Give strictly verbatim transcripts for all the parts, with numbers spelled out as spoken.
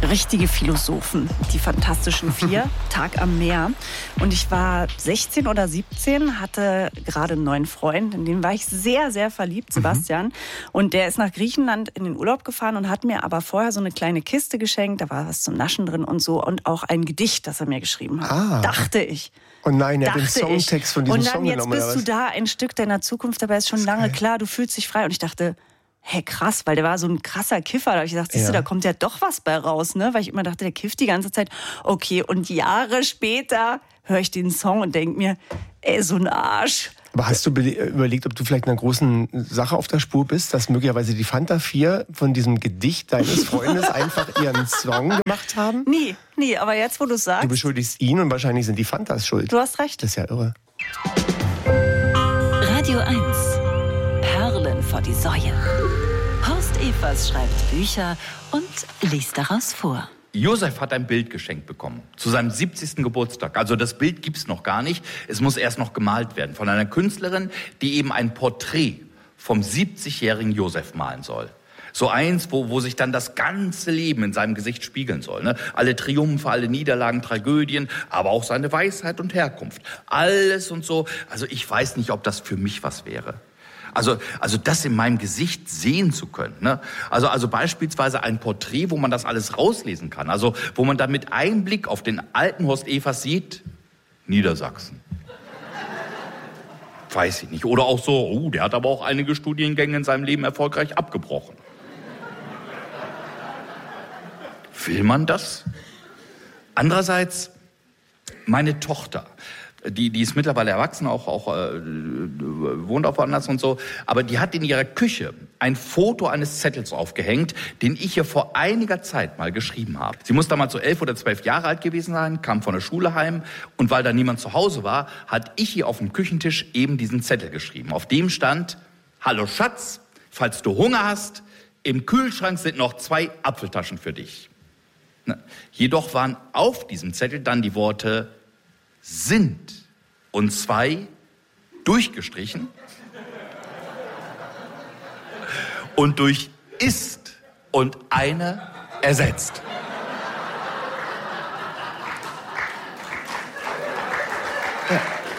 richtige Philosophen, die Fantastischen Vier, Tag am Meer. Und ich war sechzehn oder siebzehn, hatte gerade einen neuen Freund, in den war ich sehr, sehr verliebt, Sebastian. Mhm. Und der ist nach Griechenland in den Urlaub gefahren und hat mir aber vorher so eine kleine Kiste geschenkt, da war was zum Naschen drin und so und auch ein Gedicht, das er mir geschrieben hat. Ah. Dachte ich. Und nein, er hat den Songtext von diesem Song genommen. Und dann jetzt bist du da, ein Stück deiner Zukunft, dabei ist schon lange klar, du fühlst dich frei. Und ich dachte, hä, krass, weil der war so ein krasser Kiffer. Da habe ich gesagt, siehst du, da kommt ja doch was bei raus, ne? Weil ich immer dachte, der kifft die ganze Zeit. Okay, und Jahre später höre ich den Song und denke mir, ey, so ein Arsch. Aber hast du überlegt, ob du vielleicht einer großen Sache auf der Spur bist, dass möglicherweise die Fanta vier von diesem Gedicht deines Freundes einfach ihren Song gemacht haben? Nee, nee, aber jetzt, wo du es sagst. Du beschuldigst ihn und wahrscheinlich sind die Fantas schuld. Du hast recht. Das ist ja irre. Radio eins. Perlen vor die Säue. Horst Evers schreibt Bücher und liest daraus vor. Josef hat ein Bild geschenkt bekommen, zu seinem siebzigsten Geburtstag. Also das Bild gibt's noch gar nicht, es muss erst noch gemalt werden. Von einer Künstlerin, die eben ein Porträt vom siebzigjährigen Josef malen soll. So eins, wo, wo sich dann das ganze Leben in seinem Gesicht spiegeln soll. Ne? Alle Triumphe, alle Niederlagen, Tragödien, aber auch seine Weisheit und Herkunft. Alles und so. Also ich weiß nicht, ob das für mich was wäre. Also, also das in meinem Gesicht sehen zu können. Ne? Also, also beispielsweise ein Porträt, wo man das alles rauslesen kann. Also wo man dann mit einem Blick auf den alten Horst Evers sieht, Niedersachsen. Weiß ich nicht. Oder auch so, oh, der hat aber auch einige Studiengänge in seinem Leben erfolgreich abgebrochen. Will man das? Andererseits, meine Tochter, die, die ist mittlerweile erwachsen, auch, auch äh, wohnt auch woanders und so, aber die hat in ihrer Küche ein Foto eines Zettels aufgehängt, den ich ihr vor einiger Zeit mal geschrieben habe. Sie muss damals so elf oder zwölf Jahre alt gewesen sein, kam von der Schule heim und weil da niemand zu Hause war, hat ich ihr auf dem Küchentisch eben diesen Zettel geschrieben. Auf dem stand, hallo Schatz, falls du Hunger hast, im Kühlschrank sind noch zwei Apfeltaschen für dich. Na, jedoch waren auf diesem Zettel dann die Worte sind und zwei durchgestrichen und durch ist und eine ersetzt. Ja.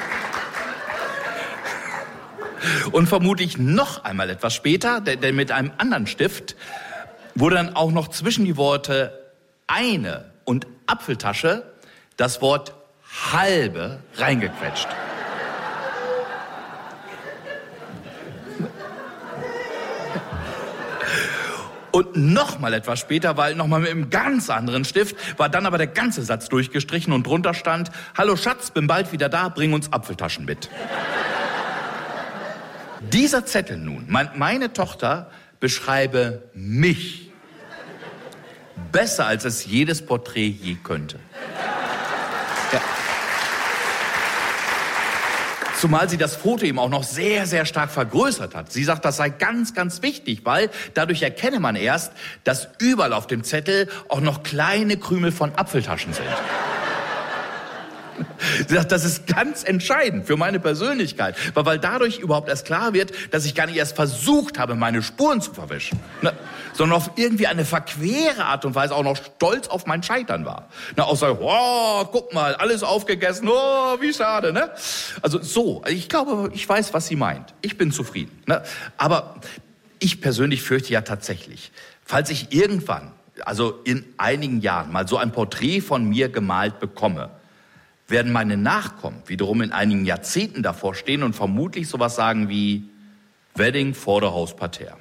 Und vermutlich noch einmal etwas später, denn mit einem anderen Stift, wurde dann auch noch zwischen die Worte eine und Apfeltasche das Wort halbe reingequetscht. Und noch mal etwas später, weil noch mal mit einem ganz anderen Stift, war dann aber der ganze Satz durchgestrichen und drunter stand, hallo Schatz, bin bald wieder da, bring uns Apfeltaschen mit. Dieser Zettel nun, meine Tochter beschreibe mich besser, als es jedes Porträt je könnte. Ja. Zumal sie das Foto eben auch noch sehr, sehr stark vergrößert hat. Sie sagt, das sei ganz, ganz wichtig, weil dadurch erkenne man erst, dass überall auf dem Zettel auch noch kleine Krümel von Apfeltaschen sind. Sie sagt, das ist ganz entscheidend für meine Persönlichkeit, weil, weil dadurch überhaupt erst klar wird, dass ich gar nicht erst versucht habe, meine Spuren zu verwischen, ne, sondern auf irgendwie eine verquere Art und Weise auch noch stolz auf mein Scheitern war. Ne, auch so, oh, guck mal, alles aufgegessen, oh, wie schade, ne? Also so, ich glaube, ich weiß, was sie meint. Ich bin zufrieden, ne? Aber ich persönlich fürchte ja tatsächlich, falls ich irgendwann, also in einigen Jahren, mal so ein Porträt von mir gemalt bekomme, werden meine Nachkommen wiederum in einigen Jahrzehnten davor stehen und vermutlich sowas sagen wie Wedding vor der Hausparterre.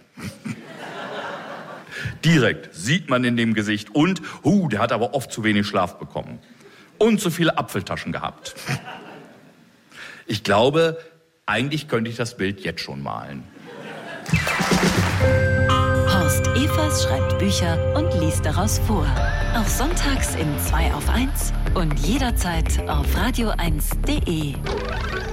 Direkt sieht man in dem Gesicht und, huh, der hat aber oft zu wenig Schlaf bekommen und zu viele Apfeltaschen gehabt. Ich glaube, eigentlich könnte ich das Bild jetzt schon malen. Horst Evers schreibt Bücher und liest daraus vor. Auch sonntags im zwei auf eins und jederzeit auf radio eins punkt de.